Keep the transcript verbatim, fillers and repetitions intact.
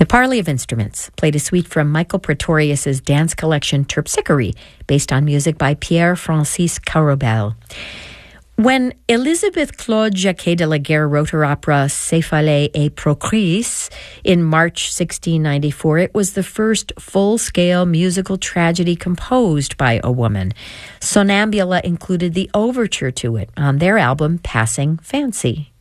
Parley of Instruments played a suite from Michael Pretorius's dance collection Terpsichore, based on music by Pierre-Francis Carobel. When Elizabeth Claude Jacquet de la Guerre wrote her opera Céphalée et Procris in March sixteen ninety-four, it was the first full-scale musical tragedy composed by a woman. Sonambula included the overture to it on their album Passing Fancy.